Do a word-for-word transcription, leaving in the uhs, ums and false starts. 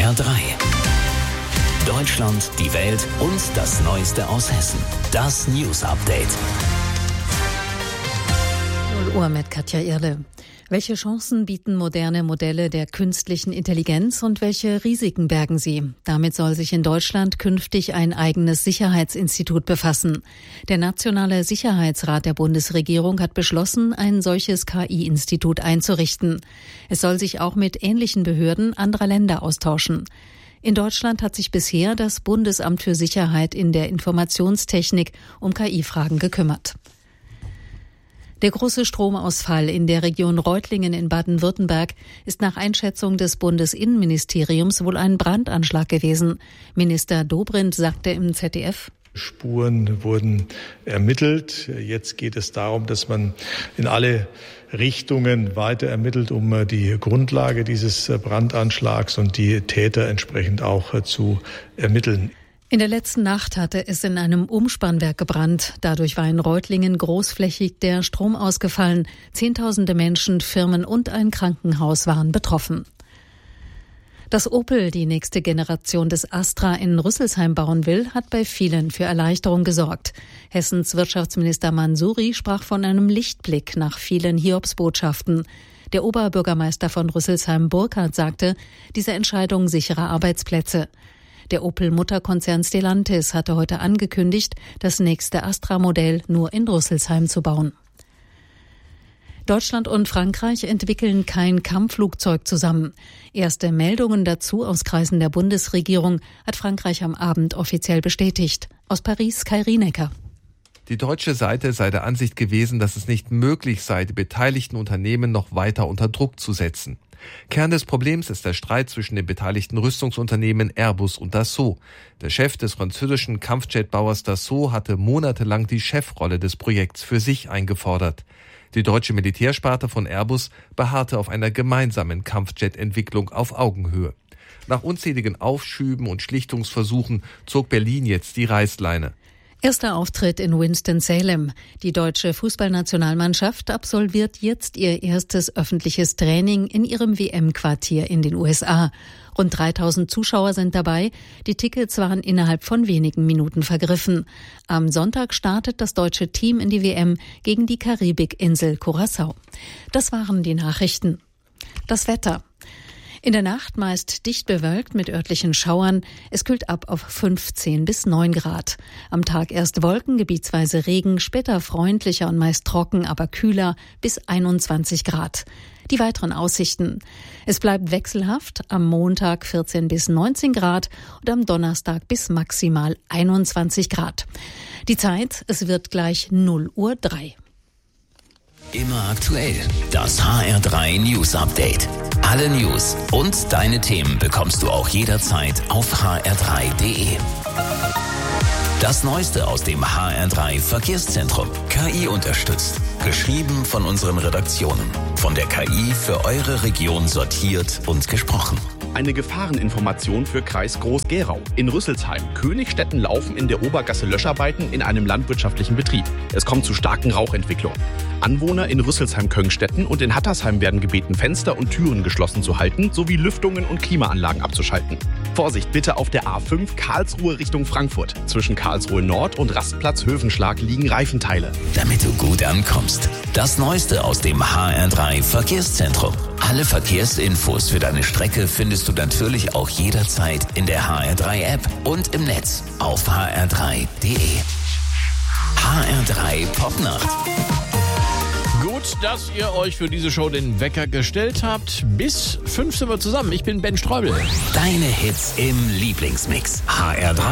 R drei. Deutschland, die Welt und das Neueste aus Hessen. Das News Update. null Uhr mit Katja Irle. Welche Chancen bieten moderne Modelle der künstlichen Intelligenz und welche Risiken bergen sie? Damit soll sich in Deutschland künftig ein eigenes Sicherheitsinstitut befassen. Der Nationale Sicherheitsrat der Bundesregierung hat beschlossen, ein solches K I-Institut einzurichten. Es soll sich auch mit ähnlichen Behörden anderer Länder austauschen. In Deutschland hat sich bisher das Bundesamt für Sicherheit in der Informationstechnik um K I-Fragen gekümmert. Der große Stromausfall in der Region Reutlingen in Baden-Württemberg ist nach Einschätzung des Bundesinnenministeriums wohl ein Brandanschlag gewesen. Minister Dobrindt sagte im Z D F: Spuren wurden ermittelt. Jetzt geht es darum, dass man in alle Richtungen weiter ermittelt, um die Grundlage dieses Brandanschlags und die Täter entsprechend auch zu ermitteln. In der letzten Nacht hatte es in einem Umspannwerk gebrannt. Dadurch war in Reutlingen großflächig der Strom ausgefallen. Zehntausende Menschen, Firmen und ein Krankenhaus waren betroffen. Dass Opel die nächste Generation des Astra in Rüsselsheim bauen will, hat bei vielen für Erleichterung gesorgt. Hessens Wirtschaftsminister Mansouri sprach von einem Lichtblick nach vielen Hiobsbotschaften. Der Oberbürgermeister von Rüsselsheim, Burkhardt, sagte, diese Entscheidung sichere Arbeitsplätze. Der Opel-Mutterkonzern Stellantis hatte heute angekündigt, das nächste Astra-Modell nur in Rüsselsheim zu bauen. Deutschland und Frankreich entwickeln kein Kampfflugzeug zusammen. Erste Meldungen dazu aus Kreisen der Bundesregierung hat Frankreich am Abend offiziell bestätigt. Aus Paris, Kai Rienecker. Die deutsche Seite sei der Ansicht gewesen, dass es nicht möglich sei, die beteiligten Unternehmen noch weiter unter Druck zu setzen. Kern des Problems ist der Streit zwischen den beteiligten Rüstungsunternehmen Airbus und Dassault. Der Chef des französischen Kampfjetbauers Dassault hatte monatelang die Chefrolle des Projekts für sich eingefordert. Die deutsche Militärsparte von Airbus beharrte auf einer gemeinsamen Kampfjetentwicklung auf Augenhöhe. Nach unzähligen Aufschüben und Schlichtungsversuchen zog Berlin jetzt die Reißleine. Erster Auftritt in Winston-Salem. Die deutsche Fußballnationalmannschaft absolviert jetzt ihr erstes öffentliches Training in ihrem W M-Quartier in den U S A. Rund dreitausend Zuschauer sind dabei. Die Tickets waren innerhalb von wenigen Minuten vergriffen. Am Sonntag startet das deutsche Team in die W M gegen die Karibikinsel Curaçao. Das waren die Nachrichten. Das Wetter. In der Nacht meist dicht bewölkt mit örtlichen Schauern. Es kühlt ab auf fünfzehn bis neun Grad. Am Tag erst Wolken, gebietsweise Regen, später freundlicher und meist trocken, aber kühler bis einundzwanzig Grad. Die weiteren Aussichten. Es bleibt wechselhaft, am Montag vierzehn bis neunzehn Grad und am Donnerstag bis maximal einundzwanzig Grad. Die Zeit, es wird gleich null Uhr drei. Immer aktuell. Das H R drei News Update. Alle News und deine Themen bekommst du auch jederzeit auf h r drei punkt d e. Das Neueste aus dem H R drei Verkehrszentrum. K I unterstützt. Geschrieben von unseren Redaktionen. Von der K I für eure Region sortiert und gesprochen. Eine Gefahreninformation für Kreis Groß-Gerau. In Rüsselsheim. Königstetten laufen in der Obergasse Löscharbeiten in einem landwirtschaftlichen Betrieb. Es kommt zu starken Rauchentwicklungen. Anwohner in Rüsselsheim-Köngstetten und in Hattersheim werden gebeten, Fenster und Türen geschlossen zu halten, sowie Lüftungen und Klimaanlagen abzuschalten. Vorsicht bitte auf der A fünf Karlsruhe Richtung Frankfurt. Zwischen Karlsruhe Nord und Rastplatz Höfenschlag liegen Reifenteile. Damit du gut ankommst. Das Neueste aus dem H R drei Verkehrszentrum. Alle Verkehrsinfos für deine Strecke findest du natürlich auch jederzeit in der H R drei App und im Netz auf h r drei punkt d e. H R drei Popnacht. Gut, dass ihr euch für diese Show den Wecker gestellt habt. Bis fünf sind wir zusammen. Ich bin Ben Streubel. Deine Hits im Lieblingsmix. H R drei